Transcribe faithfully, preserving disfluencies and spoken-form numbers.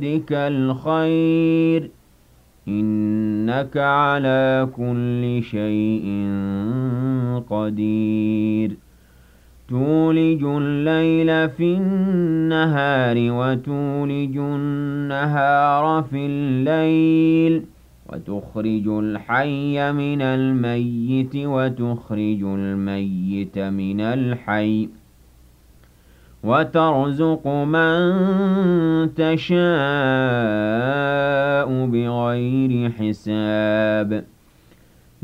بيدك الخير إنك على كل شيء قدير تولج الليل في النهار وتولج النهار في الليل وتخرج الحي من الميت وتخرج الميت من الحي وترزق من تشاء بغير حساب